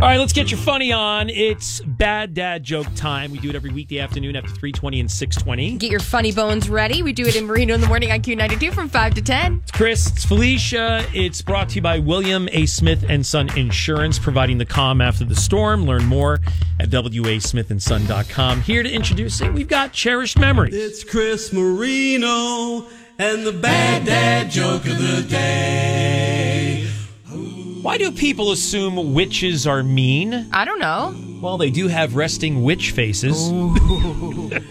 All right, let's get your funny on. It's Bad Dad Joke time. We do it every weekday afternoon after 3:20 and 6:20. Get your funny bones ready. We do it in Marino in the morning on Q92 from 5 to 10. It's Chris. It's Felicia. It's brought to you by William A. Smith & Son Insurance, providing the calm after the storm. Learn more at wasmithandson.com. Here to introduce it, we've got Cherished Memories. It's Chris Marino and the Bad Dad Joke of the Day. Why do people assume witches are mean? I don't know. Well, they do have resting witch faces.